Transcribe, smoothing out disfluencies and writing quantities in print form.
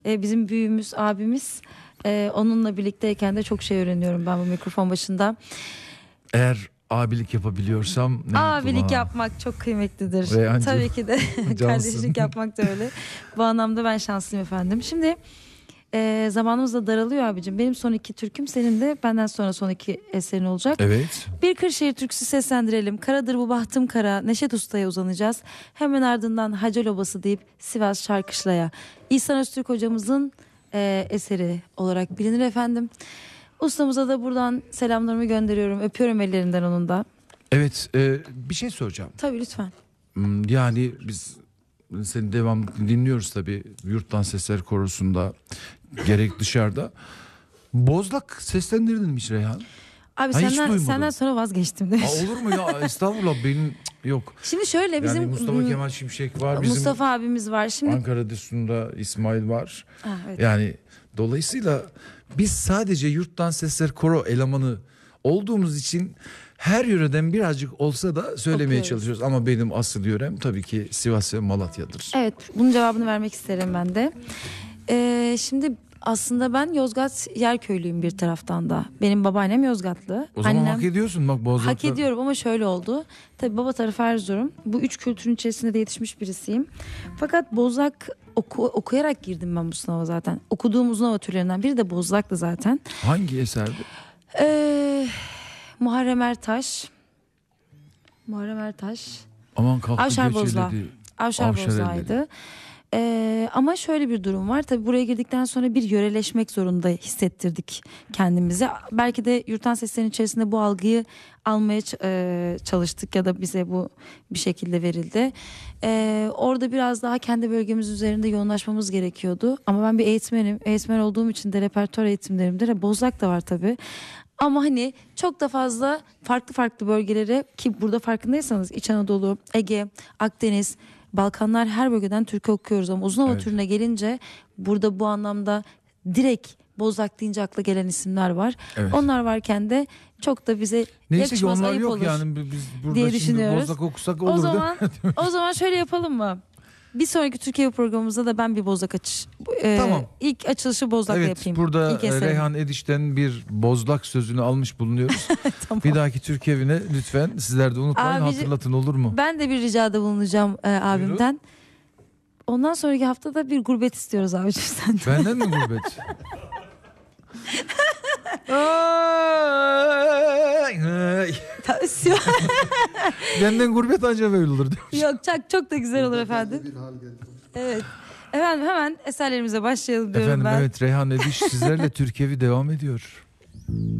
Bizim büyüğümüz, abimiz. Onunla birlikteyken de çok şey öğreniyorum ben bu mikrofon başında. Eğer abilik yapabiliyorsam ne mutlu Abilik bana. yapmak çok kıymetlidir. Reyhancığım, Tabii ki de cansın. kardeşlik yapmak da öyle. Bu anlamda ben şanslıyım efendim. Şimdi zamanımız da daralıyor abicim. Benim son iki türküm, senin de benden sonra son iki eserin olacak. Evet. Bir Kırşehir türküsü seslendirelim. Karadır bu bahtım kara, Neşet Usta'ya uzanacağız. Hemen ardından Hacel Obası deyip Sivas Şarkışla'ya. İhsan Öztürk hocamızın eseri olarak bilinir efendim. Ustamıza da buradan selamlarımı gönderiyorum. Öpüyorum ellerinden onun da. Evet, bir şey soracağım. Tabii lütfen. Yani biz seni devamlı dinliyoruz tabii. Yurttan Sesler Korosu'nda gerek dışarıda. Bozlak seslendirdin mi hiç Reyhan? Abi Ha, hiç senden duymadım. sonra vazgeçtim demiş. Olur mu ya? Estağfurullah, benim yok. Şimdi şöyle bizim Yani Mustafa Kemal Şimşek var. Bizim Mustafa abimiz var. Şimdi Ankara Destunu'nda İsmail var. Ha, evet. Yani dolayısıyla biz sadece Yurttan Sesler Koro elemanı olduğumuz için her yöreden birazcık olsa da söylemeye Okuyoruz. çalışıyoruz. Ama benim asıl yörem tabii ki Sivas ve Malatya'dır. Evet, bunun cevabını vermek isterim ben de. Şimdi aslında ben Yozgat Yerköylüyüm bir taraftan da. Benim babaannem Yozgatlı. O zaman Annem hak ediyorsun bak Bozlak'ta. hak ediyorum ama şöyle oldu. Tabii baba tarafı Erzurum. Bu üç kültürün içerisinde de yetişmiş birisiyim. Fakat Bozlak okuyarak girdim ben bu sınava zaten. Okuduğum uzun hava türlerinden biri de Bozlak'tı zaten. Hangi eserdi? Muharrem Ertaş. Muharrem Ertaş. Aman kalktı Avşar Bozla. göçeledi. Avşar Avşar Bozla'ydı. Ama şöyle bir durum var. Tabii buraya girdikten sonra bir yöreleşmek zorunda hissettirdik kendimizi. Belki de Yurttan Sesler'in içerisinde bu algıyı almaya çalıştık ya da bize bu bir şekilde verildi. Orada biraz daha kendi bölgemiz üzerinde yoğunlaşmamız gerekiyordu. Ama ben bir eğitmenim. Eğitmen olduğum için de repertuar eğitimlerimde de Bozlak da var tabii. Ama hani çok da fazla farklı bölgelere, ki burada farkındaysanız İç Anadolu, Ege, Akdeniz, Balkanlar, her bölgeden türkü okuyoruz ama uzun hava Evet. türüne gelince burada bu anlamda direkt Bozlak deyince akla gelen isimler var. Evet. Onlar varken de çok da bize Neyse ki yakışmaz, onlar ayıp yok olur yani biz burada diye şimdi düşünüyoruz. Bozlak okusak olur O zaman şöyle yapalım mı? Bir sonraki Türkiye programımızda da ben bir Bozlak Tamam. İlk açılışı Bozlak'la Evet, yapayım. burada İlk eserim. Reyhan Ediş'ten bir Bozlak sözünü almış bulunuyoruz. Tamam. Bir dahaki Türkiye evine lütfen sizler de unutmayın, Abici- hatırlatın, olur mu? Ben de bir ricada bulunacağım abimden. Ondan sonraki haftada bir gurbet istiyoruz abicim senden. Benden mi gurbet? Benden gurbet ancak böyle olur demiş. Yok, çok da güzel olur efendim. Bir hal geldi. Evet. Efendim hemen eserlerimize başlayalım diyorum Efendim ben. evet, Reyhan Ediş sizlerle Türkiye'vi devam ediyor.